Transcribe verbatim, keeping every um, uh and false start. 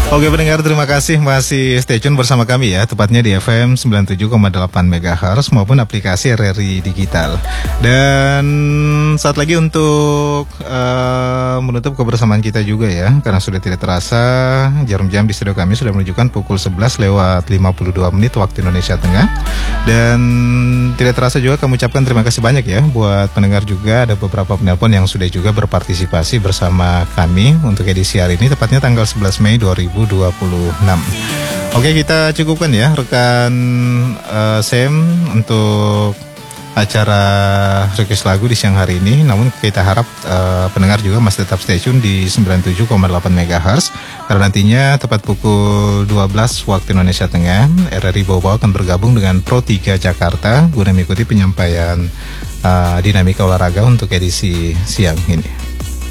Oke pendengar, terima kasih masih stay tune bersama kami ya, tepatnya di F M sembilan puluh tujuh koma delapan megahertz maupun aplikasi R R I Digital. Dan saat lagi untuk uh, menutup kebersamaan kita juga ya, karena sudah tidak terasa jarum jam di studio kami sudah menunjukkan pukul sebelas lewat lima puluh dua menit waktu Indonesia Tengah. Dan tidak terasa juga kami ucapkan terima kasih banyak ya buat pendengar juga, ada beberapa penelpon yang sudah juga berpartisipasi bersama kami untuk edisi hari ini, tepatnya tanggal sebelas Mei dua ribu dua puluh enam. Oke, kita cukupkan ya rekan uh, Sam untuk acara request lagu di siang hari ini. Namun kita harap uh, pendengar juga masih tetap stay tune di sembilan puluh tujuh koma delapan megahertz, karena nantinya tepat pukul dua belas waktu Indonesia Tengah R R I Bawah akan bergabung dengan Pro tiga Jakarta guna mengikuti penyampaian uh, dinamika olahraga untuk edisi siang ini.